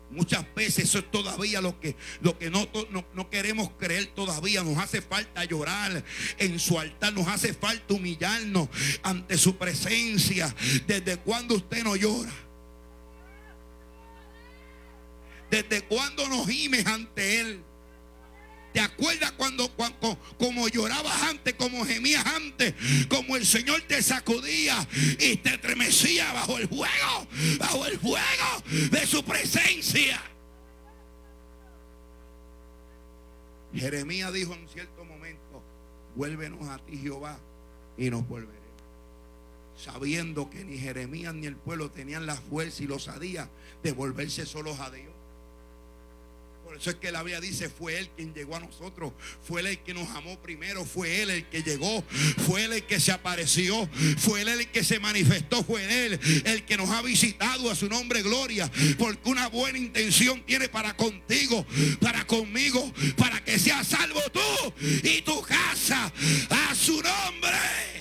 Muchas veces eso es todavía lo que no queremos creer todavía. Nos hace falta llorar en su altar. Nos hace falta humillarnos ante su presencia. ¿Desde cuándo usted no llora? ¿Desde cuándo no gimes ante Él? ¿Te acuerdas cuando como llorabas antes, como gemías antes, como el Señor te sacudía y te estremecía bajo el fuego de su presencia? Jeremías dijo en cierto momento: vuélvenos a ti, Jehová, y nos volveremos. Sabiendo que ni Jeremías ni el pueblo tenían la fuerza y la osadía de volverse solos a Dios. Por eso es que la Biblia dice: fue Él quien llegó a nosotros, fue Él el que nos amó primero, fue Él el que llegó, fue Él el que se apareció, fue Él el que se manifestó, fue Él el que nos ha visitado. A su nombre gloria, porque una buena intención tiene para contigo, para conmigo, para que seas salvo tú y tu casa. A su nombre.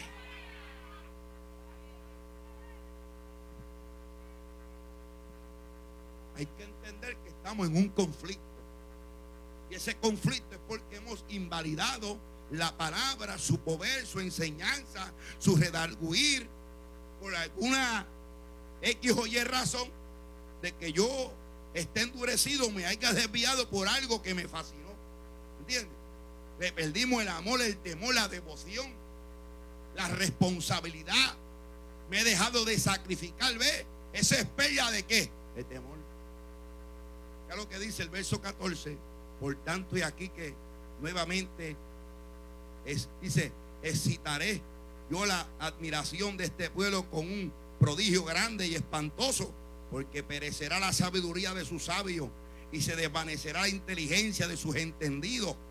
Hay que entender que estamos en un conflicto. Y ese conflicto es porque hemos invalidado la palabra, su poder, su enseñanza, su redarguir, por alguna X o Y razón de que yo esté endurecido, me haya desviado por algo que me fascinó. ¿Entiendes? Le perdimos el amor, el temor, la devoción, la responsabilidad. Me he dejado de sacrificar. ¿Ve? ¿Eso es pérdida de qué? De temor. ¿Qué es lo que dice el verso 14? Por tanto, y aquí que nuevamente dice: excitaré yo la admiración de este pueblo con un prodigio grande y espantoso, porque perecerá la sabiduría de sus sabios y se desvanecerá la inteligencia de sus entendidos.